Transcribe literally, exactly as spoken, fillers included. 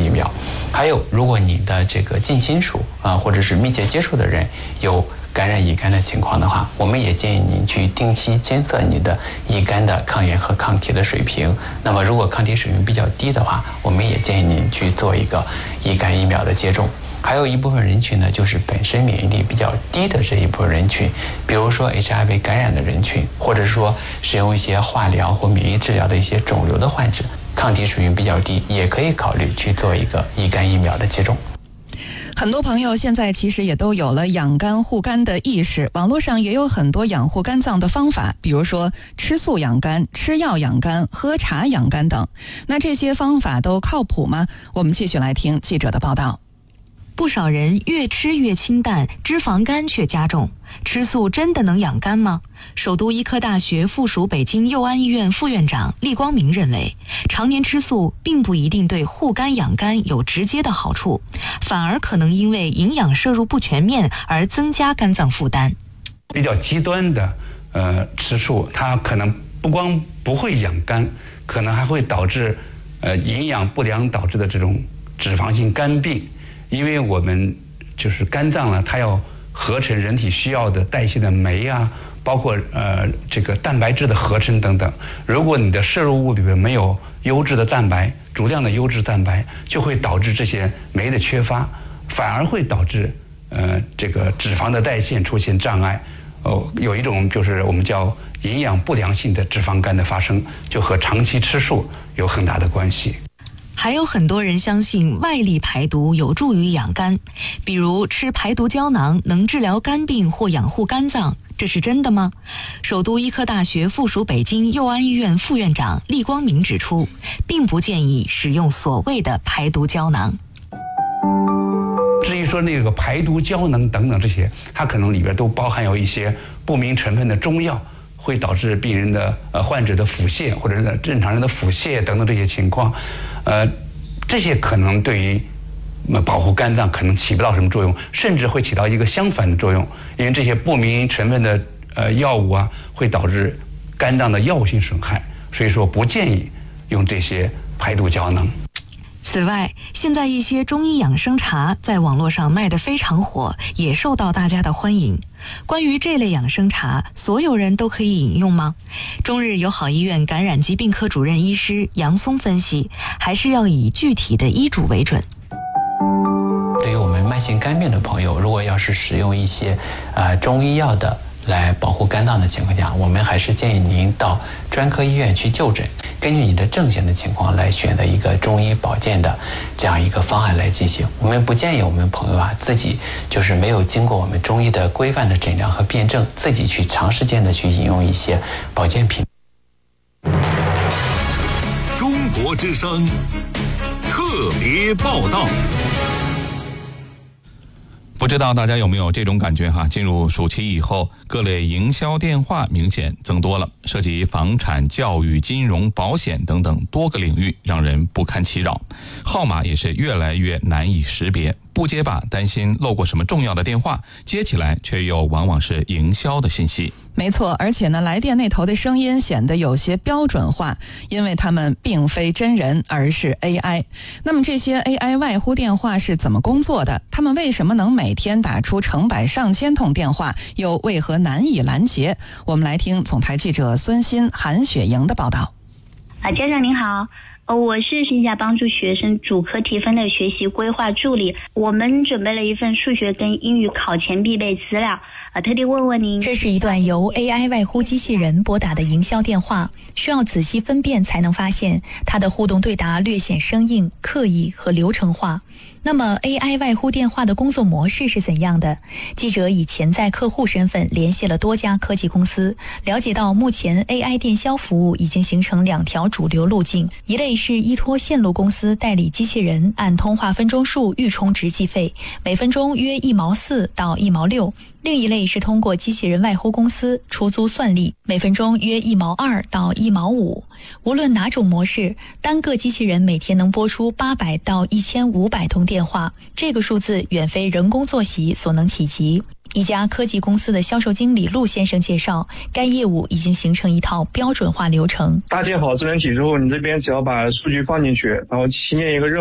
疫苗。还有，如果你的这个近亲属啊，或者是密切接触的人有感染乙肝的情况的话，我们也建议您去定期监测你的乙肝的抗原和抗体的水平。那么如果抗体水平比较低的话，我们也建议您去做一个乙肝疫苗的接种。还有一部分人群呢，就是本身免疫力比较低的这一部分人群，比如说 H I V 感染的人群，或者说使用一些化疗或免疫治疗的一些肿瘤的患者，抗体水平比较低，也可以考虑去做一个乙肝疫苗的接种。 很多朋友现在其实也都有了养肝护肝的意识，网络上也有很多养护肝脏的方法，比如说吃素养肝、吃药养肝、喝茶养肝等。那这些方法都靠谱吗？我们继续来听记者的报道。 不少人越吃越清淡，脂肪肝却加重。吃素真的能养肝吗？首都医科大学附属北京佑安医院副院长厉光明认为，常年吃素并不一定对护肝养肝有直接的好处，反而可能因为营养摄入不全面而增加肝脏负担。 比较极端的呃吃素，它可能不光不会养肝，可能还会导致呃营养不良导致的这种脂肪性肝病。因为我们就是肝脏呢，它要合成人体需要的代谢的酶啊，包括呃这个蛋白质的合成等等。如果你的摄入物里面没有优质的蛋白，足量的优质蛋白，就会导致这些酶的缺乏，反而会导致呃这个脂肪的代谢出现障碍。哦，有一种就是我们叫营养不良性的脂肪肝的发生，就和长期吃素有很大的关系。 还有很多人相信外力排毒有助于养肝，比如吃排毒胶囊能治疗肝病或养护肝脏，这是真的吗？首都医科大学附属北京佑安医院副院长厉光明指出，并不建议使用所谓的排毒胶囊。 至于说那个排毒胶囊等等这些，它可能里边都包含有一些不明成分的中药，会导致病人的呃患者的腹泻或者是正常人的腹泻等等这些情况。呃，这些可能对于保护肝脏可能起不到什么作用，甚至会起到一个相反的作用，因为这些不明成分的呃药物啊，会导致肝脏的药物性损害，所以说不建议用这些排毒胶囊。 此外，现在一些中医养生茶在网络上卖得非常火，也受到大家的欢迎。关于这类养生茶，所有人都可以饮用吗？中日友好医院感染疾病科主任医师杨松分析，还是要以具体的医嘱为准。 对于我们慢性肝病的朋友，如果要是使用一些呃中医药的来保护肝脏的情况下，我们还是建议您到专科医院去就诊，根据你的症型的情况来选择一个中医保健的这样一个方案来进行。我们不建议我们朋友啊自己就是没有经过我们中医的规范的诊疗和辩证，自己去长时间的去饮用一些保健品。 中国之声特别报道。不知道大家有没有这种感觉哈？进入暑期以后，各类营销电话明显增多了，涉及房产、教育、金融、保险等等多个领域，让人不堪其扰。号码也是越来越难以识别，不接吧担心漏过什么重要的电话，接起来却又往往是营销的信息。 没错，而且呢，来电那头的声音显得有些标准化，因为他们并非真人，而是 A I。那么这些 A I 外呼电话是怎么工作的？他们为什么能每天打出成百上千通电话，又为何难以拦截？我们来听总台记者孙鑫、韩雪莹的报道。 啊，家长您好。呃，我是线下帮助学生主课题分类学习规划助理。我们准备了一份数学跟英语考前必备资料，呃，特地问问您。 这是一段由 A I 外呼机器人拨打的营销电话，需要仔细分辨才能发现它的互动对答略显生硬、刻意和流程化。那么 A I 外呼电话的工作模式是怎样的？记者以潜在客户身份联系了多家科技公司，了解到目前 A I 电销服务已经形成两条主流路径，一类是依托线路公司代理机器人按通话分钟数预充值计费，每分钟约一毛四到一毛六。另一类是通过机器人外呼公司出租算力，每分钟约一毛二到一毛五。无论哪种模式，单个机器人每天能拨出八百到一千五百通电话，这个数字远非人工作息所能企及。一家科技公司的销售经理陆先生介绍，该业务已经形成一套标准化流程。 搭建好智能体之后，你这边只要把数据放进去，然后新建一个任务